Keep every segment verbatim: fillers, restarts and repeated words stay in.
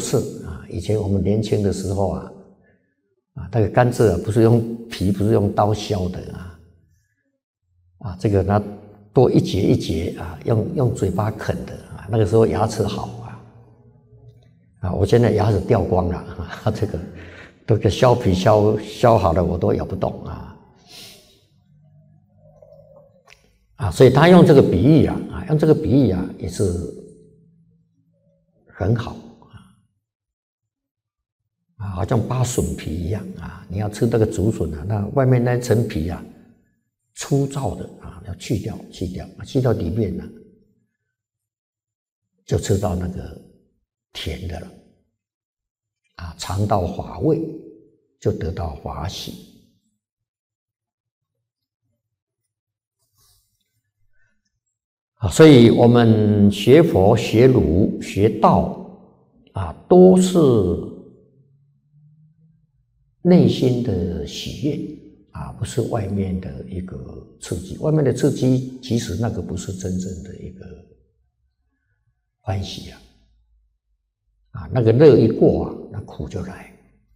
色啊。以前我们年轻的时候啊，啊，那个甘蔗啊，不是用皮，不是用刀削的啊，啊，这个呢多一节一节啊，用用嘴巴啃的啊。那个时候牙齿好啊，啊，我现在牙齿掉光了啊，这个这个削皮削削好了，我都咬不动啊。啊，所以他用这个比喻啊，啊，用这个比喻啊，也是很好啊，啊，好像扒笋皮一样啊，你要吃那个竹笋啊，那外面那层皮啊，粗糙的啊，要去掉，去掉，去掉里面呢、啊，就吃到那个甜的了，啊，尝到法味，就得到法喜。啊，所以我们学佛、学儒、学道啊，都是内心的喜悦啊，不是外面的一个刺激。外面的刺激，其实那个不是真正的一个欢喜啊，啊，那个乐一过啊，那苦就来。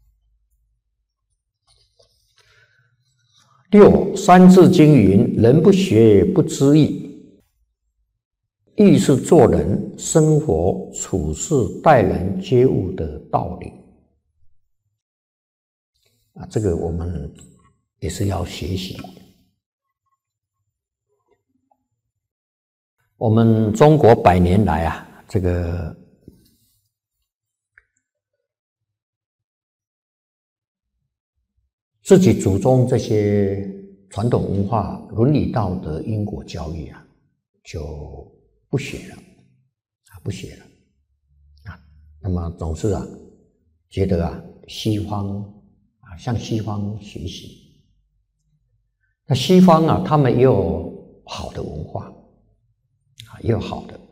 六，《三字经》云：“人不学，不知义。”义是做人、生活、处事、待人接物的道理啊，这个我们也是要学习。我们中国百年来啊，这个自己祖宗这些传统文化、伦理道德、因果教育啊，就不学了啊，不学了啊。那么总是啊，觉得啊，西方啊，向西方学习。那西方啊，他们也有好的文化啊，也有好的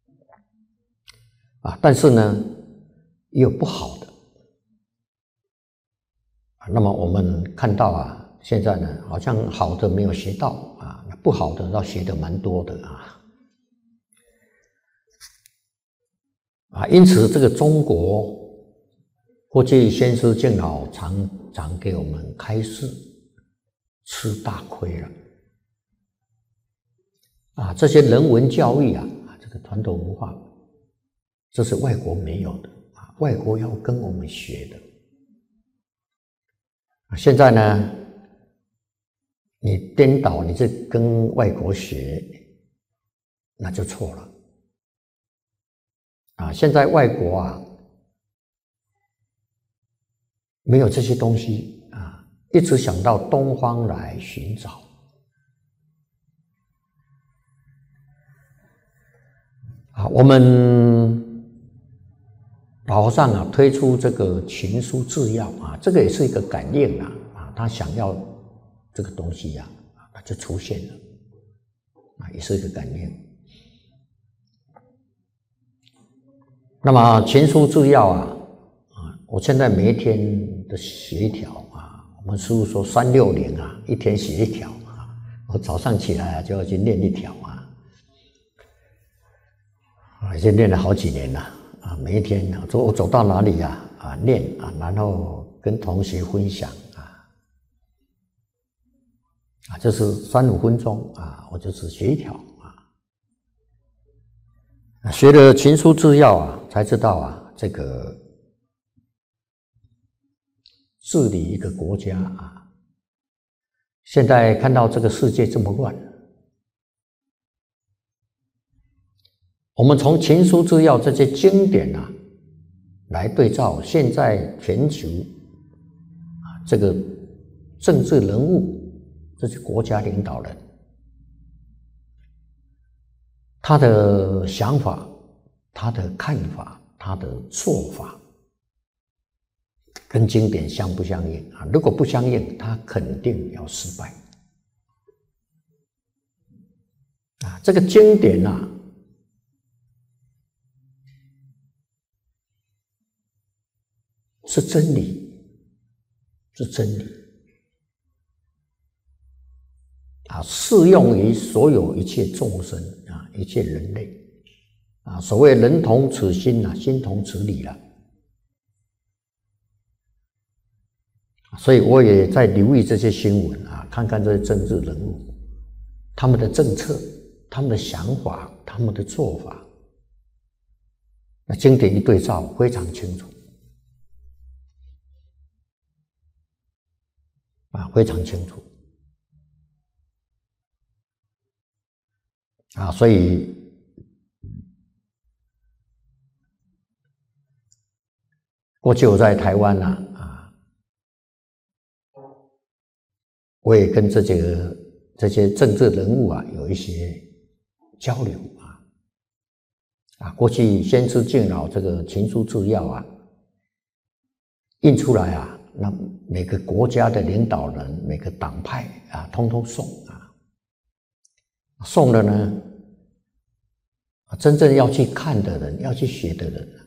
啊，但是呢，也有不好的。那么我们看到啊，现在呢，好像好的没有学到啊，不好的倒学的蛮多的啊。啊，因此这个中国过去先师敬老常常给我们开示，吃大亏了。啊，这些人文教育啊，这个传统文化，这是外国没有的啊，外国要跟我们学的。现在呢，你颠倒，你是跟外国学，那就错了。啊，现在外国啊，没有这些东西啊，一直想到东方来寻找。啊，我们老和尚啊推出这个群书治要啊，这个也是一个感应啊，啊，他想要这个东西呀、啊，啊，就出现了，啊，也是一个感应。那么群书治要啊，啊，我现在每一天的写一条啊，我们师父说三六零啊，一天写一条啊，我早上起来啊就要去念一条啊，啊，已经念了好几年了啊，每一天啊，我走到哪里啊啊念啊，然后跟同学分享啊，啊，就是三五分钟啊，我就只写一条啊，学了群书治要啊。才知道啊，这个治理一个国家啊，现在看到这个世界这么乱，我们从群书治要这些经典啊，来对照现在全球啊这个政治人物，这些国家领导人，他的想法。他的看法，他的做法，跟经典相不相应啊？如果不相应，他肯定要失败啊！这个经典啊，是真理，是真理啊，适用于所有一切众生啊，一切人类。啊，所谓人同此心啊，心同此理了所以我也在留意这些新闻啊，看看这些政治人物，他们的政策、他们的想法、他们的做法，那经典一对照，非常清楚，啊，非常清楚，啊，所以过去我在台湾啊。我也跟这些这些政治人物啊有一些交流啊啊，过去先师敬老这个情书制药啊印出来啊，那每个国家的领导人、每个党派啊，通通送啊，送了呢，真正要去看的人、要去学的人，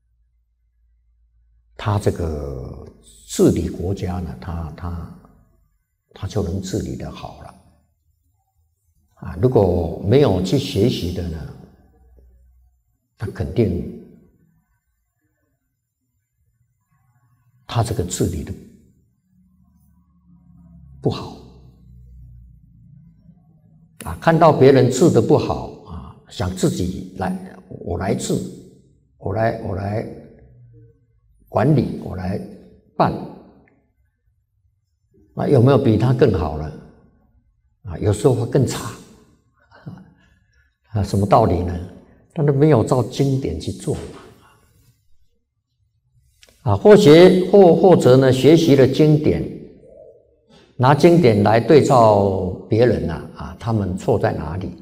他这个治理国家呢，他他。他就能治理得好了啊！如果没有去学习的呢，那肯定他这个治理的不好啊！看到别人治的不好啊，想自己来，我来治，我来我来管理，我来办。那有没有比他更好了？啊，有时候会更差。啊，什么道理呢？他都没有照经典去做嘛。啊，或学或或者呢，学习了经典，拿经典来对照别人啊，啊，他们错在哪里？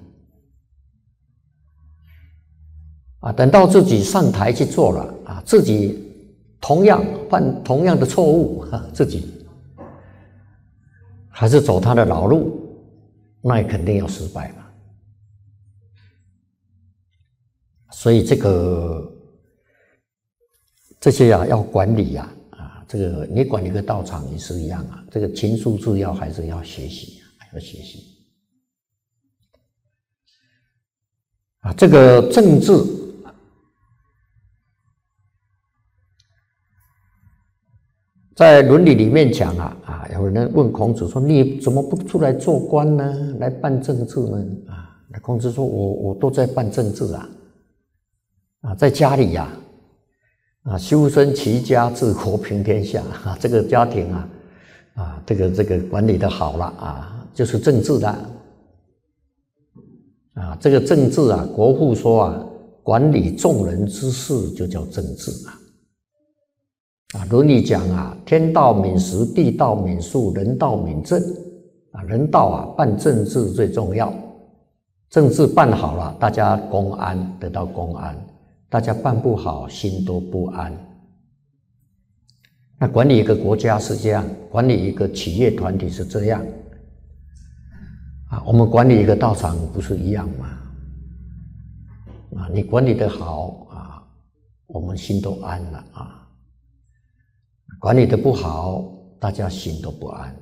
啊，等到自己上台去做了啊，自己同样犯同样的错误啊，自己。还是走他的老路，那也肯定要失败嘛。所以这个这些啊要管理啊啊，这个你管一个道场也是一样啊，这个勤书治要还是要学习，要学习啊。这个政治。在伦理里面讲啊啊，有人问孔子说：“你怎么不出来做官呢？来办政治呢？”啊，那孔子说：“我我都在办政治啊，啊，在家里呀、啊，啊，修身齐家治国平天下啊，这个家庭啊，啊，这个这个管理的好了啊，就是政治的啊，这个政治啊，国父说啊，管理众人之事就叫政治啊。”啊，伦理讲啊，天道敏时，地道敏术，人道敏政啊。人道啊，办政治最重要。政治办好了，大家公安得到公安；大家办不好，心都不安。那管理一个国家是这样，管理一个企业团体是这样啊。我们管理一个道场不是一样吗？啊，你管理得好啊，我们心都安了啊。管理的不好，大家心都不安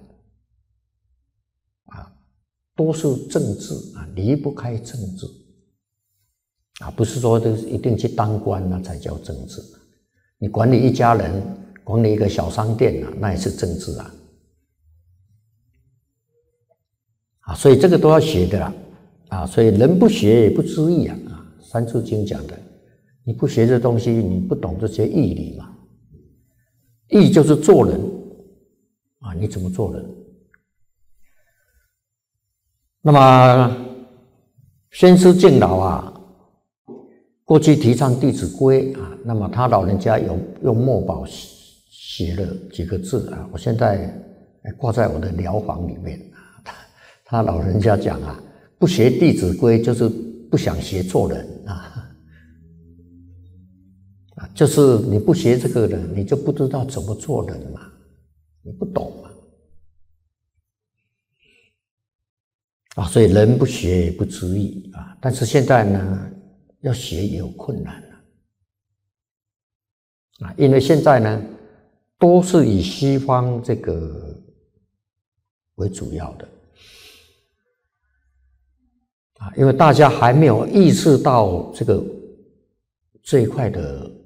啊，都是政治啊，离不开政治啊，不是说都一定去当官那才叫政治。你管理一家人，管理一个小商店啊，那也是政治啊。啊，所以这个都要学的啦啊，所以人不学也不知义啊啊，《三字经》讲的，你不学这东西，你不懂这些义理嘛。义就是做人啊，你怎么做人？那么先师敬老啊，过去提倡《弟子规》啊，那么他老人家有用墨宝写了几个字啊，我现在挂在我的疗房里面啊。他他老人家讲啊，不学《弟子规》就是不想学做人啊。就是你不学这个人，你就不知道怎么做人嘛，你不懂嘛，啊，所以人不学也不知义啊。但是现在呢，要学也有困难了啊，因为现在呢，都是以西方这个为主要的啊，因为大家还没有意识到这个这一块的。